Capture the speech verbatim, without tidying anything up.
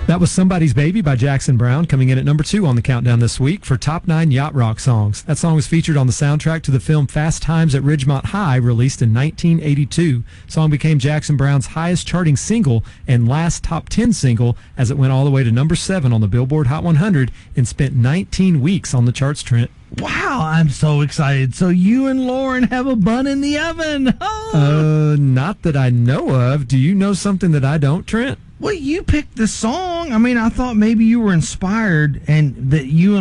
That was Somebody's Baby by Jackson Browne, coming in at number two on the countdown this week for Top nine Yacht Rock Songs. That song was featured on the soundtrack to the film Fast Times at Ridgemont High, released in nineteen eighty-two. The song became Jackson Browne's highest charting single and last top ten single, as it went all the way to number seven on the Billboard Hot one hundred and spent nineteen weeks on the charts, Trent. Wow, I'm so excited. So you and Lauren have a bun in the oven. Oh. Uh, not that I know of. Do you know something that I don't, Trent? Well, you picked the song. I mean, I thought maybe you were inspired and that you and